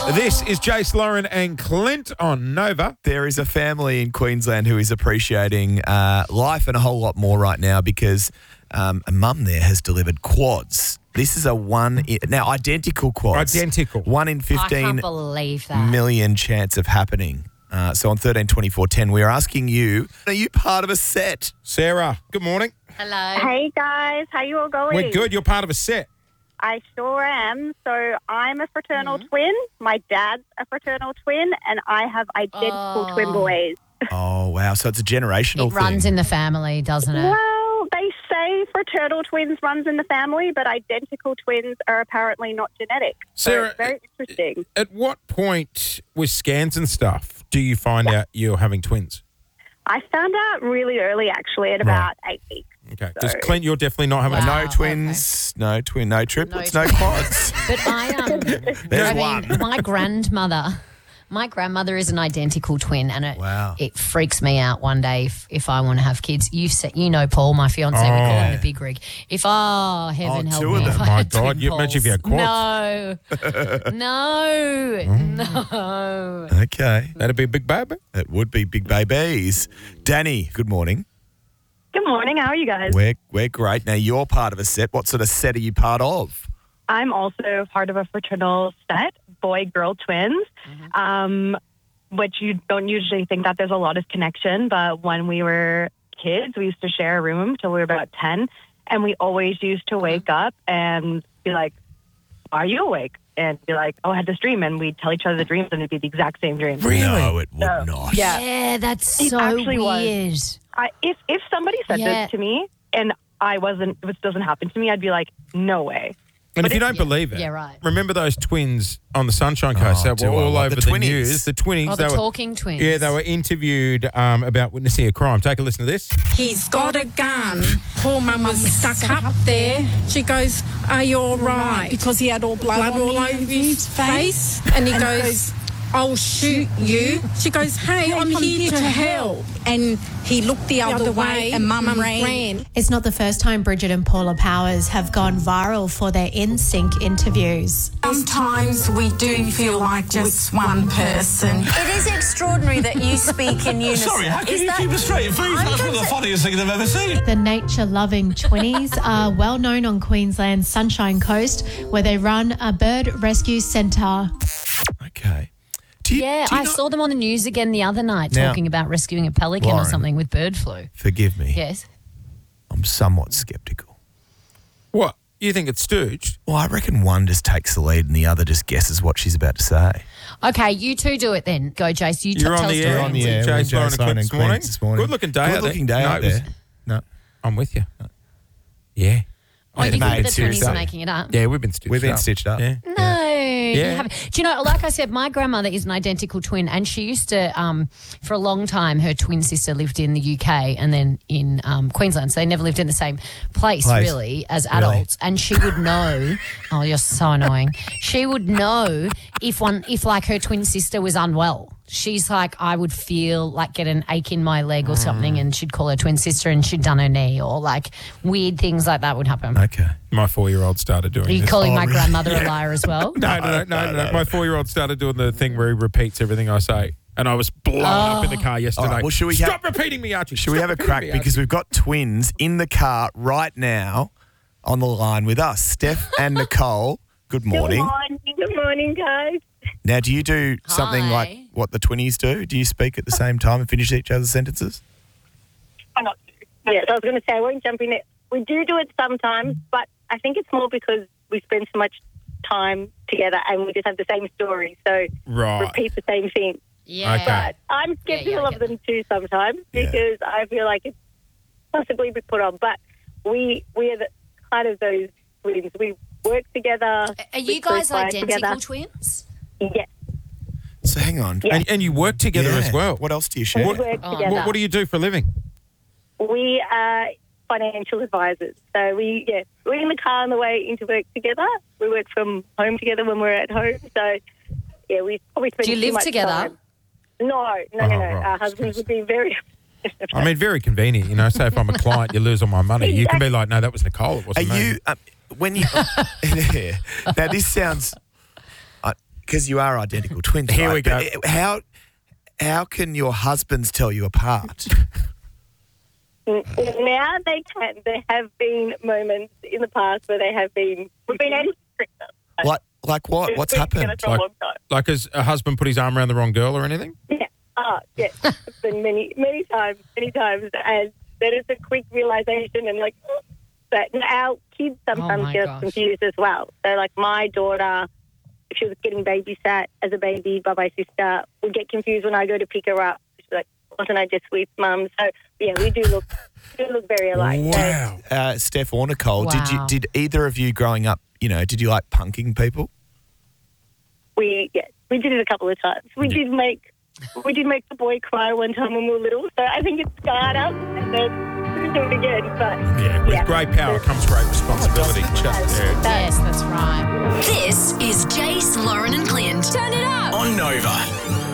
This is Jace, Lauren and Clint on Nova. There is a family in Queensland who is appreciating life and a whole lot more right now because a mum there has delivered quads. This is identical quads. Identical. 1 in I 15 can't believe that. million chance of happening. So on 13 24 10, we are asking you, are you part of a set? Sarah, good morning. Hello. Hey guys, how you all going? We're good. You're part of a set. I sure am. So I'm a fraternal twin. My dad's a fraternal twin, and I have identical twin boys. Oh, wow. So it's a generational It runs thing. in the family, doesn't it? Well, they say fraternal twins runs in the family, but identical twins are apparently not genetic. Sarah, so it's very interesting. At what point with scans and stuff do you find out you're having twins? I found out really early, actually, at about 8 weeks. Okay. Because Clint, you're definitely not having Wow. No twins, no triplets, no twins. quads. But There's one. my grandmother is an identical twin, and it freaks me out one day if I want to have kids. Paul, my fiance, we call him the big rig. Heaven help two me. of them. if I My had God, twin you imagine if you had Pauls. No. Okay. That'd be a big baby. It would be big babies. Danny, good morning. Good morning. How are you guys? We're great. Now, you're part of a set. What sort of set are you part of? I'm also part of a fraternal set, boy-girl twins, which you don't usually think that there's a lot of connection. But when we were kids, we used to share a room till we were about 10, and we always used to wake up and be like, are you awake? And be like, oh, I had this dream. And we'd tell each other the dreams, and it'd be the exact same dream. No, it would not. Yeah. Yeah, that's It so actually was. weird. If somebody said Yeah. this to me and it doesn't happen to me, I'd be like, no way. And if you don't believe it, Yeah, right. remember those twins on the Sunshine Coast that do were I? all What, over the the twinnies? news? The twinnies. Oh, they the were- talking twins. Yeah, they were interviewed about witnessing a crime. Take a listen to this. He's got a gun. Poor mum was stuck up there. She goes, are you all right? Because he had all blood all over his face. And he goes, I'll shoot you. She goes, hey, I'm here to help. And he looked the other way and mum ran. It's not the first time Bridget and Paula Powers have gone viral for their in-sync interviews. Sometimes we do feel like just one person. It is extraordinary that you speak in unison. Sorry, how can you keep a straight face? That's one of the funniest things I've ever seen. The nature-loving twinnies are well known on Queensland's Sunshine Coast, where they run a bird rescue centre. Okay. I saw them on the news again the other night Now, talking about rescuing a pelican or Lauren, something with bird flu. Forgive me. Yes. I'm somewhat sceptical. What? You think it's stooged? Well, I reckon one just takes the lead and the other just guesses what she's about to say. Okay, you two do it then. Go, Jace. You You're tell on the us air. the On the story. air. Jace, Lauren and Clint this morning. Good looking day out there. Good looking day No, out it was- there. No. I'm with you. Yeah. Oh, you Mate, think the seriously. 20s are making it up? Yeah, we've been stitched We've been up. stitched up. Yeah. No, you Yeah. haven't. Do you know, like I said, my grandmother is an identical twin, and she used to, for a long time, her twin sister lived in the UK and then in Queensland, so they never lived in the same place. Really, as adults. And she would know, oh, you're so annoying. She would know if like her twin sister was unwell. She's like, I would feel like get an ache in my leg or something, and she'd call her twin sister and she'd done her knee, or like weird things like that would happen. Okay. My 4-year-old started doing Are you this. calling my really? grandmother a liar as well? No. My 4-year-old started doing the thing where he repeats everything I say. And I was blown up in the car yesterday. All right, well, should we Stop repeating me, Archie. Should we have a crack? Because we've got twins in the car right now on the line with us. Steph and Nicole, good morning. Good morning, guys. Now, do you do something Hi. like what the twinnies do? Do you speak at the same time and finish each other's sentences? Yes, I was going to say, I won't jump in it. We do it sometimes, but I think it's more because we spend so much time together and we just have the same story. So repeat the same thing. Yeah. Okay. But I'm skeptical of them too sometimes because I feel like it's possibly be put on. But we are the kind of those twins. We work together. Are you guys identical twins? Yes. So hang on. Yeah. And you work together Yeah. as well. What else do you share? We work together. What do you do for a living? We are financial advisors. So we're in the car on the way into work together. We work from home together when we're at home. So, yeah, we probably spend Do you too live much together? time. No. right. Our husbands would be very... I mean, very convenient. You know, say if I'm a client, you lose all my money. You can be like, no, that was Nicole. It Are wasn't me. you, when you, yeah. Now this sounds, because you are identical twins. Here right? we go. But how can your husbands tell you apart? Now they can. There have been moments in the past where they have been. We've been able to trick them. Like what? What's happened? For a long time. Like has a husband put his arm around the wrong girl or anything? Yeah. Yes. It's been many times, and then it's a quick realization and like. But our kids sometimes get confused as well. So, like my daughter, if she was getting babysat as a baby by my sister, would get confused when I go to pick her up. She's like, "Wasn't I just with Mum?" So, yeah, we do look very alike. Wow. Steph or Nicole, Wow. did either of you growing up, did you like punking people? We did it a couple of times. We did make the boy cry one time when we were little. So I think it scarred us, and then. Do it again, but with great power comes great responsibility. Yes, that's right. This is Jace, Lauren and Clint. Turn it up. On Nova.